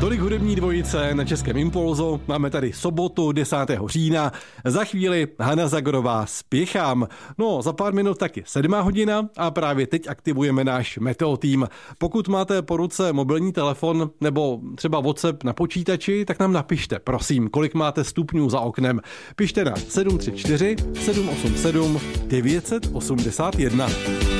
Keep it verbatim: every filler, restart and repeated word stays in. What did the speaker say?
Tolik hudební dvojice na Českém Impulzu. Máme tady sobotu desátého října. Za chvíli Hana Zagorová Spěchám. No, za pár minut taky sedmá hodina a právě teď aktivujeme náš Meteo tým. Pokud máte po ruce mobilní telefon nebo třeba WhatsApp na počítači, tak nám napište, prosím, kolik máte stupňů za oknem. Pište na sedm tři čtyři sedm osm sedm devět osm jedna.